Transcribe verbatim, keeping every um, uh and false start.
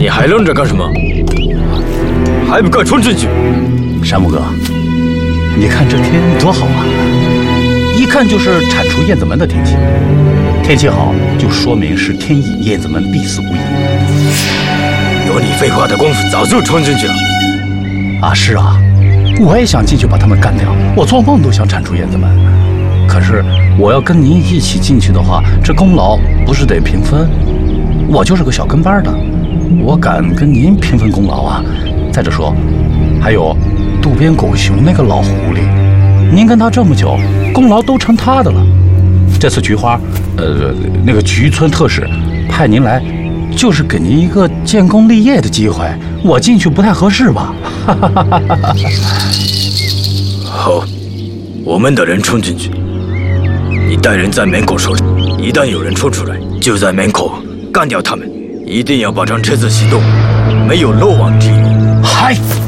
你还愣着干什么？还不快冲进去！ 山木哥，你看这天多好啊，一看就是铲除燕子门的天气。天气好，就说明是天意，燕子门必死无疑。 有你废话的功夫，早就冲进去了。 啊，是啊，我也想进去把他们干掉，我做梦都想铲除燕子门。可是我要跟您一起进去的话，这功劳不是得平分？我就是个小跟班的，我敢跟您平分功劳啊？再者说，还有渡边狗熊那个老狐狸，您跟他这么久，功劳都成他的了。这次菊花，呃，那个菊村特使派您来，就是给您一个建功立业的机会。我进去不太合适吧？ 好，我们的人冲进去，你带人在门口守着，一旦有人冲出来，就在门口干掉他们，一定要保证这次行动没有漏网之鱼。 嗨。